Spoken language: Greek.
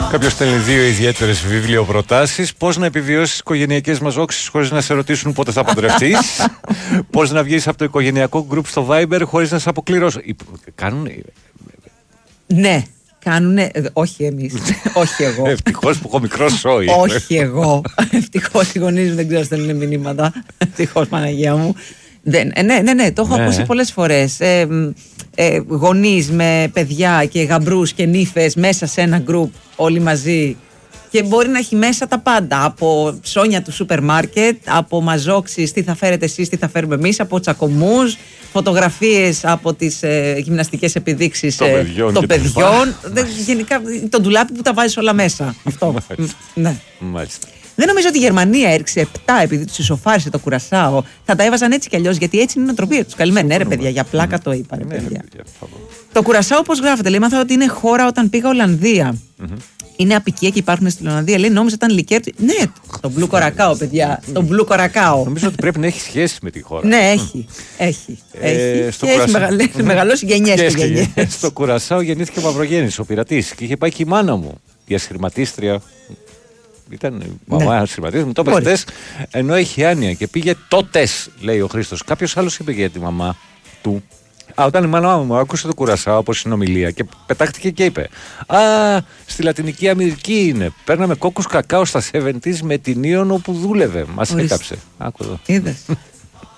Κάποιος στέλνει 2 ιδιαίτερες βιβλιοπροτάσεις. Πώς να επιβιώσεις οικογενειακές μαζόξεις χωρίς να σε ρωτήσουν πότε θα παντρευτείς. Πώς να βγεις από το οικογενειακό γκρουπ στο Viber χωρίς να σε αποκληρώσουν. Κάνουν. Ναι. Κάνουνε, όχι εμείς, όχι εγώ. Ευτυχώς που έχω μικρό σόι. Όχι εγώ. Ευτυχώς οι γονείς μου δεν ξέρω, στέλνουν μηνύματα. Ευτυχώς, Παναγία μου. Ναι, το έχω ακούσει πολλές φορές. Γονείς με παιδιά και γαμπρούς και νύφες μέσα σε ένα γκρουπ όλοι μαζί. Και μπορεί να έχει μέσα τα πάντα. Από ψώνια του σούπερ μάρκετ, από μαζόξεις, τι θα φέρετε εσείς, τι θα φέρουμε εμείς, από τσακωμούς, φωτογραφίες από τις γυμναστικές επιδείξεις των παιδιών. Γενικά το ντουλάπι που τα βάζεις όλα μέσα. Αυτό. Ναι. Μάλιστα. Δεν νομίζω ότι η Γερμανία έριξε 7 επειδή τους ισοφάρισε το κουρασάο. Θα τα έβαζαν έτσι κι αλλιώς, γιατί έτσι είναι η νοοτροπία τους. Καλημέρα, ναι, ρε παιδιά, για πλάκα το είπα. Το κουρασάο, πώς γράφεται, λέει, μάθα ότι είναι χώρα όταν πήγα Ολλανδία. Είναι απικία και υπάρχουν στην Ολλανδία. Λέει, νόμιζα ήταν λικέρ. Ναι, το μπλου κορακάο, παιδιά. Το μπλου κορακάο. Νομίζω ότι πρέπει να έχει σχέση με τη χώρα. Ναι, έχει. Έχει μεγαλώσει γενιές. Στο Κουρασάο γεννήθηκε ο Μαυρογέννης, ο πειρατής. Και είχε πάει και η μάνα μου, η ασχηματίστρια. Ήταν η μαμά ασχηματίστρια. Μου το είπε χτες, ενώ έχει άνοια και πήγε τότες, λέει ο Χρήστος. Κάποιος άλλος είπε για τη μαμά του. Όταν η μάνα μου άκουσε το Κουρασάο από συνομιλία και πετάχτηκε και είπε: στη Λατινική Αμερική είναι. Παίρναμε κόκκους κακάο στα 70's με την Ήωνο που δούλευε. Μας έκαψε. Άκου εδώ. Είδες.